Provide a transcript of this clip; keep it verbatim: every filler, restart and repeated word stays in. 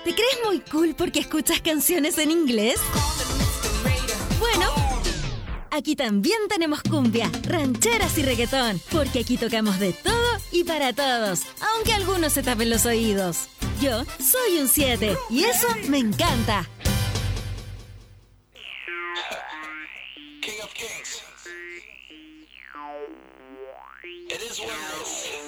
¿Te crees muy cool porque escuchas canciones en inglés? Bueno, aquí también tenemos cumbia, rancheras y reggaetón, porque aquí tocamos de todo y para todos, aunque algunos se tapen los oídos. Yo soy un siete y eso me encanta. King of Kings. It is what it is.